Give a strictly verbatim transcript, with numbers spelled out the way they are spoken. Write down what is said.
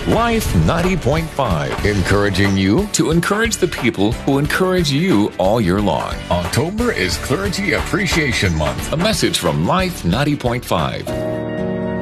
Life ninety point five. Encouraging you to encourage the people who encourage you all year long. October is Clergy Appreciation Month. A message from Life ninety point five.